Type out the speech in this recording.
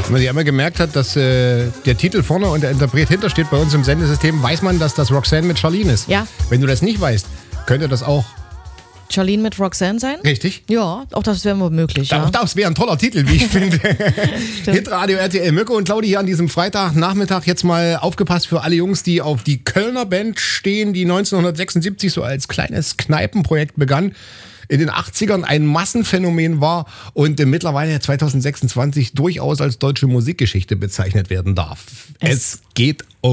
Wenn man sich einmal gemerkt hat, dass der Titel vorne und der Interpret hintersteht bei uns im Sendesystem, weiß man, dass das Roxanne mit Charlene ist. Ja. Wenn du das nicht weißt, könnte das auch Charlene mit Roxanne sein? richtig. Ja, auch das wäre wohl möglich. Ja. Auch das wäre ein toller Titel, wie ich finde. Hitradio RTL. Mirko und Claudi hier an diesem Freitagnachmittag. Jetzt mal aufgepasst für alle Jungs, die auf die Kölner Band stehen, die 1976 so als kleines Kneipenprojekt begann. In den 80ern ein Massenphänomen war und mittlerweile 2026 durchaus als deutsche Musikgeschichte bezeichnet werden darf. Es geht um